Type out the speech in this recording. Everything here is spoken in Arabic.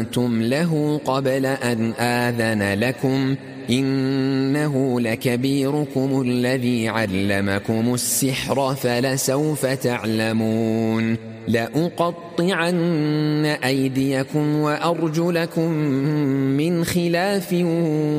أنتم له قبل أن آذن لكم إنه لكبيركم الذي علمكم السحر فلسوف تعلمون لأقطعن أيديكم وأرجلكم من خلاف